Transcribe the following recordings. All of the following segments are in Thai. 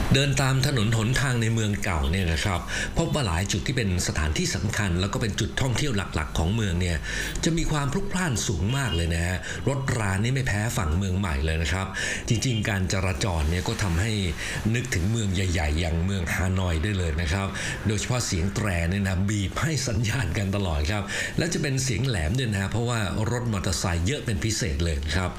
เดินตามถนนหนทางในเมืองเก่าเนี่ยนะครับพบว่าหลายจุดที่เป็นสถานที่สำคัญแล้วก็เป็นจุดท่องเที่ยวหลักๆของเมืองเนี่ยจะมีความพลุกพล่านสูงมากเลยนะฮะรถรานี่ไม่แพ้ฝั่งเมืองใหม่เลยนะครับจริงๆการจราจรเนี่ยก็ทำให้นึกถึงเมืองใหญ่ๆอย่างเมืองฮานอยได้เลยนะครับโดยเฉพาะเสียงแตรเนี่ยนะบีบให้สัญญาณกันตลอดครับและจะเป็นเสียงแหลมด้วยนะเพราะว่ารถมอเตอร์ไซค์เยอะเป็นพิเศษเลยครับ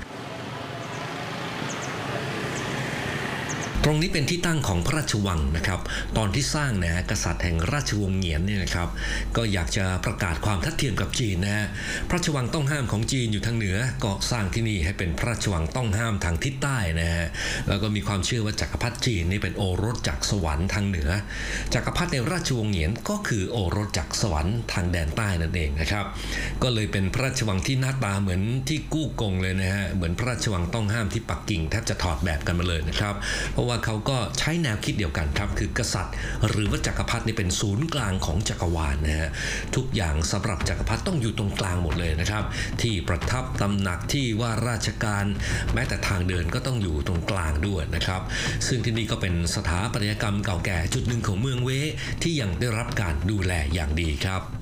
ตรงนี้เป็นที่ตั้งของพระราชวังนะครับตอนที่สร้างนะกษัตริย์แห่งราชวงศ์เหงียนเนี่ยนะครับก็อยากจะประกาศความทัดเทียมกับจีนนะฮะพระราชวังต้องห้ามของจีนอยู่ทางเหนือก็สร้างที่นี่ให้เป็นพระราชวังต้องห้ามทางทิศใต้นะฮะแล้วก็มีความเชื่อว่าจักรพรรดิจีนนี่เป็นโอรสจากสวรรค์ทางเหนือจักรพรรดิในราชวงศ์เหงียนก็คือโอรสจากสวรรค์ทางแดนใต้นั่นเองนะครับก็เลยเป็นพระราชวังที่หน้าตาเหมือนที่กู้กงเลยนะฮะเหมือนพระราชวังต้องห้ามที่ปักกิ่งแทบจะถอดแบบกันมาเลยนะครับเพราะว่าเขาก็ใช้แนวคิดเดียวกันครับคือกษัตริย์หรือว่าจักรพรรดินี่เป็นศูนย์กลางของจักรวาลนะฮะทุกอย่างสำหรับจักรพรรดิต้องอยู่ตรงกลางหมดเลยนะครับที่ประทับตำหนักที่ว่าราชการแม้แต่ทางเดินก็ต้องอยู่ตรงกลางด้วยนะครับซึ่งที่นี่ก็เป็นสถาปัตยกรรมเก่าแก่จุดหนึ่งของเมืองเวที่ยังได้รับการดูแลอย่างดีครับ